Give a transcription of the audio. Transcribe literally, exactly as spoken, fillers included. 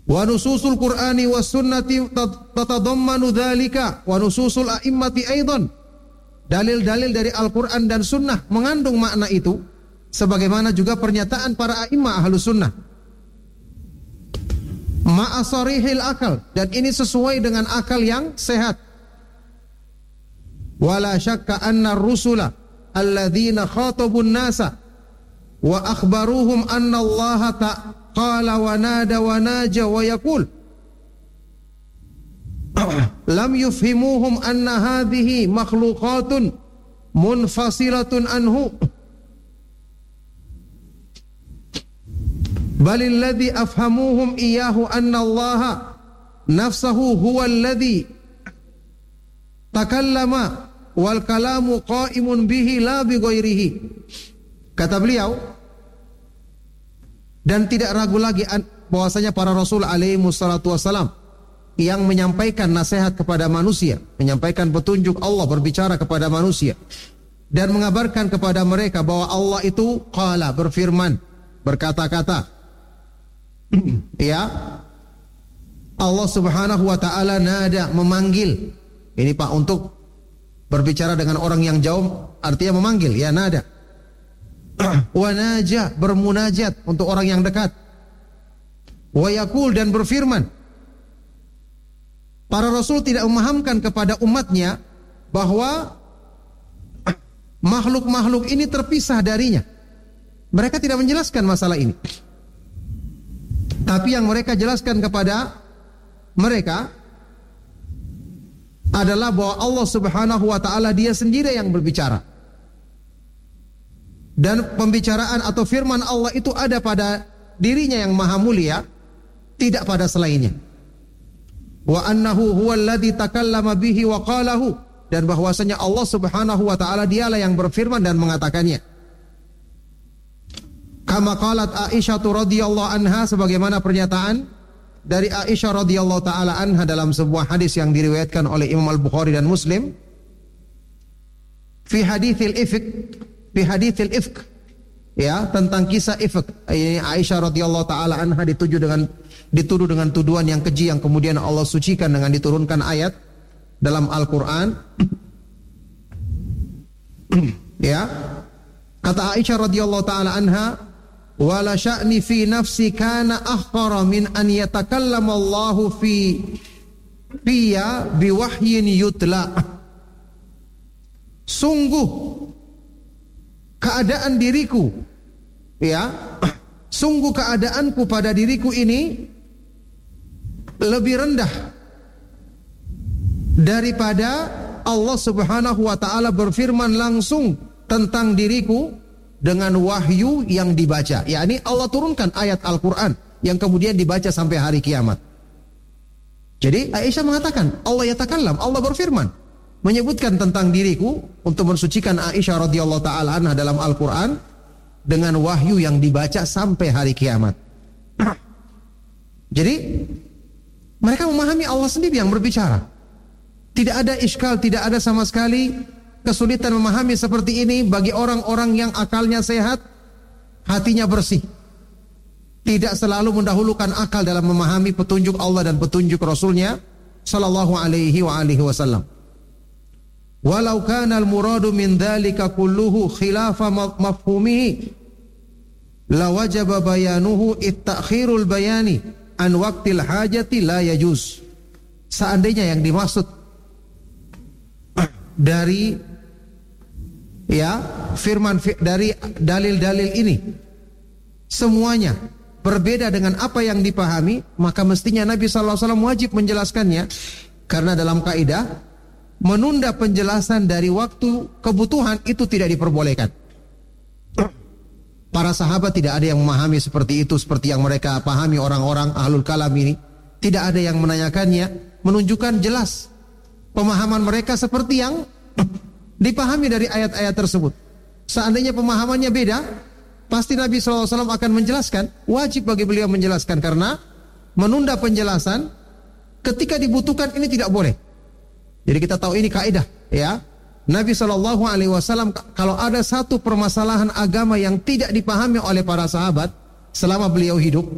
Wa nususul Qur'ani was sunnati tatadammanu dzalika wa nususul a'immati aidan. Dalil-dalil dari Al-Qur'an dan sunnah mengandung makna itu, sebagaimana juga pernyataan para a'immah ahlus sunnah. Ma'asarihil akal, dan ini sesuai dengan akal yang sehat. Wala syakka anna rusula alladzina khatabun nasa wa akhbaruhum anna Allah ta'ala wa nada wa naja wa yaqul lam yufhimuhum anna hadhihi makhluqatun munfasilatun anhu bal alladhi afhamuhum iyyahu anna Allah nafsuhu huwa alladhi takallama wal kalamu qa'imun bihi la bi ghairihi. Kata beliau, dan tidak ragu lagi bahwasanya para rasul alaihi wassalatu wassalam yang menyampaikan nasihat kepada manusia, menyampaikan petunjuk Allah, berbicara kepada manusia dan mengabarkan kepada mereka bahwa Allah itu qala, berfirman, berkata-kata. Ya, Allah subhanahu wa ta'ala nada, memanggil. Ini Pak, untuk berbicara dengan orang yang jauh artinya memanggil, ya nada. Wa naja, bermunajat untuk orang yang dekat. Wa yaqul, dan berfirman. Para rasul tidak memahamkan kepada umatnya bahwa makhluk-makhluk ini terpisah darinya. Mereka tidak menjelaskan masalah ini. Tapi yang mereka jelaskan kepada mereka adalah bahwa Allah subhanahu wa ta'ala dia sendiri yang berbicara. Dan pembicaraan atau firman Allah itu ada pada dirinya yang maha mulia, tidak pada selainnya. Wa annahu huwallazi takallama bihi wa qalahu, dan bahwasanya Allah subhanahu wa ta'ala dialah yang berfirman dan mengatakannya. Kama qalat Aisyah radhiyallahu anha, sebagaimana pernyataan dari Aisyah radhiyallahu taala anha dalam sebuah hadis yang diriwayatkan oleh Imam Al-Bukhari dan Muslim. Fi haditsil ifk, fi haditsil ifk, ya, tentang kisah ifk. Ini Aisyah radhiyallahu taala anha dituju dengan dituduh dengan tuduhan yang keji yang kemudian Allah sucikan dengan diturunkan ayat dalam Al-Qur'an. Ya. Kata Aisyah radhiyallahu taala anha, wala sya'ni fi nafsi kana ahqara min an yatakallama Allahu fi fiya biwahyin yutla. Sungguh keadaan diriku, ya, sungguh keadaanku pada diriku ini lebih rendah daripada Allah subhanahu wa ta'ala berfirman langsung tentang diriku dengan wahyu yang dibaca. Yakni Allah turunkan ayat Al-Quran yang kemudian dibaca sampai hari kiamat. Jadi Aisyah mengatakan Allah yatakallam, Allah berfirman, menyebutkan tentang diriku untuk mensucikan Aisyah radhiyallahu ta'ala anha dalam Al-Quran dengan wahyu yang dibaca sampai hari kiamat. Jadi mereka memahami Allah sendiri yang berbicara. Tidak ada iskal, tidak ada sama sekali kesulitan memahami seperti ini bagi orang-orang yang akalnya sehat, hatinya bersih. Tidak selalu mendahulukan akal dalam memahami petunjuk Allah dan petunjuk Rasulnya sallallahu alaihi wa alihi wasallam. Walau kana al-muradu min dhalika kulluhu khilafa mafhumihi lawajaba bayanuhu ittakhirul bayani an waqtil hajati la yajuz. Seandainya yang dimaksud dari ya firman dari dalil-dalil ini semuanya berbeda dengan apa yang dipahami, maka mestinya Nabi sallallahu alaihi wasallam wajib menjelaskannya, karena dalam kaidah menunda penjelasan dari waktu kebutuhan itu tidak diperbolehkan. Para sahabat tidak ada yang memahami seperti itu, seperti yang mereka pahami orang-orang ahlul kalam ini. Tidak ada yang menanyakannya, menunjukkan jelas pemahaman mereka seperti yang dipahami dari ayat-ayat tersebut. Seandainya pemahamannya beda, pasti Nabi shallallahu alaihi wasallam akan menjelaskan. Wajib bagi beliau menjelaskan, karena menunda penjelasan ketika dibutuhkan ini tidak boleh. Jadi kita tahu ini kaidah, ya. Nabi shallallahu alaihi wasallam kalau ada satu permasalahan agama yang tidak dipahami oleh para sahabat selama beliau hidup,